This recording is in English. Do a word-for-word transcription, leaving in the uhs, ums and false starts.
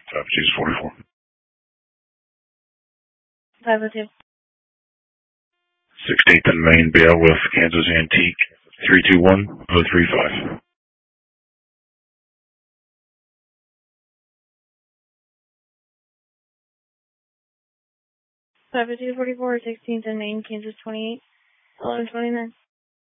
five two forty-four. five oh two. sixteenth and Main, Beowulf, Kansas Antique, three two one oh three five. five oh two forty-four, sixteenth and Main, Kansas twenty-eight, eleven twenty-nine.